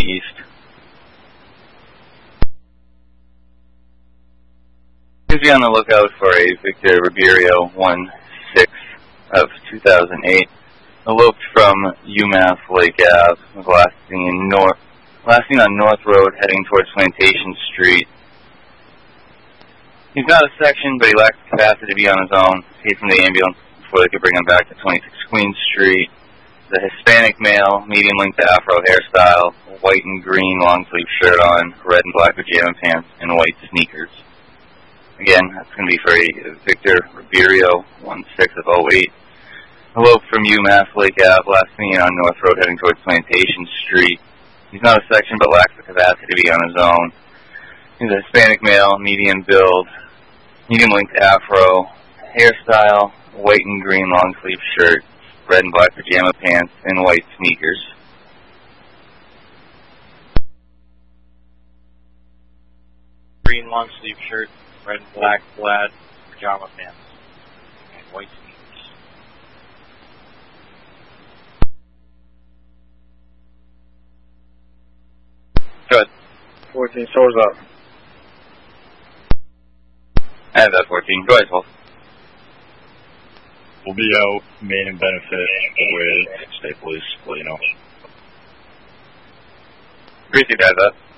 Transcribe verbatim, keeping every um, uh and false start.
east. Please be on the lookout for a Victor Ribeiro one six of two thousand eight, eloped from UMass Lake Ave, was lasting, in north, lasting on North Road heading towards Plantation Street. He's got a section, but he lacks the capacity to be on his own. Escaped from the ambulance before they could bring him back to twenty-six Queen Street. The Hispanic male, medium-length afro hairstyle, white and green long-sleeve shirt on, red and black pajama pants, and white sneakers. Again, that's going to be for a Victor Ribeiro one six of oh eight. Eloped from UMass Lake Ave, last seen on North Road heading towards Plantation Street. He's not a section, but lacks the capacity to be on his own. He's a Hispanic male, medium build, medium-length afro, hairstyle, white and green long-sleeve shirt, red and black pajama pants, and white sneakers. Green long-sleeve shirt, red and black plaid pajama pants, and white sneakers. Good. fourteen, sour's up. I have that fourteen. Go ahead, Wolf. We'll be out main and benefit with state police, let you know. Appreciate that, though.